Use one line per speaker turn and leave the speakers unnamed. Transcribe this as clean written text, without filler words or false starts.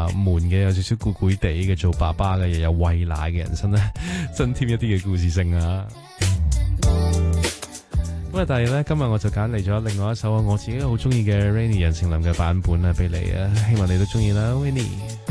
悶嘅，有少少攰攰地嘅做爸爸嘅，又有餵奶嘅人生咧，增添一啲嘅故事性啊！咁啊，但係咧，今日我就揀嚟咗另外一首我自己好中意嘅 Rainy 楊丞琳嘅版本啊，俾你啊，希望你都中意啦 ，Rainy。